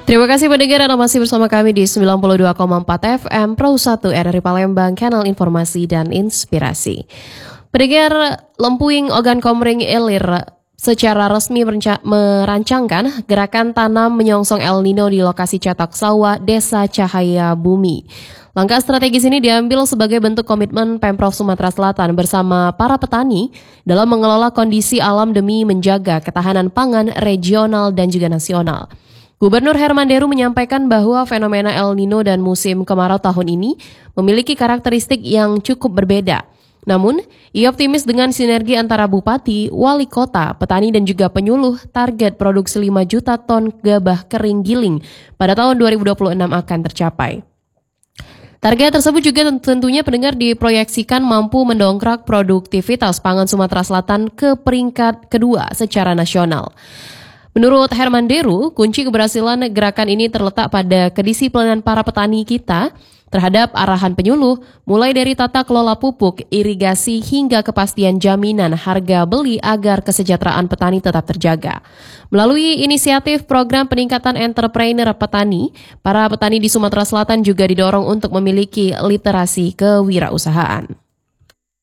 Terima kasih pendengar Anda masih bersama kami di 92,4 FM Pro 1 RRI Palembang, kanal informasi dan inspirasi. Pendengar, Lempuing Ogan Komering Ilir secara resmi merancangkan gerakan tanam menyongsong El Nino di lokasi cetak sawah Desa Cahaya Bumi. Langkah strategis ini diambil sebagai bentuk komitmen Pemprov Sumatera Selatan bersama para petani dalam mengelola kondisi alam demi menjaga ketahanan pangan regional dan juga nasional. Gubernur Herman Deru menyampaikan bahwa fenomena El Nino dan musim kemarau tahun ini memiliki karakteristik yang cukup berbeda. Namun, ia optimis dengan sinergi antara bupati, wali kota, petani dan juga penyuluh, target produksi 5 juta ton gabah kering giling pada tahun 2026 akan tercapai. Target tersebut juga tentunya pendengar diproyeksikan mampu mendongkrak produktivitas pangan Sumatera Selatan ke peringkat kedua secara nasional. Menurut Herman Deru, kunci keberhasilan gerakan ini terletak pada kedisiplinan para petani kita terhadap arahan penyuluh, mulai dari tata kelola pupuk, irigasi, hingga kepastian jaminan harga beli agar kesejahteraan petani tetap terjaga. Melalui inisiatif program peningkatan entrepreneur petani, para petani di Sumatera Selatan juga didorong untuk memiliki literasi kewirausahaan.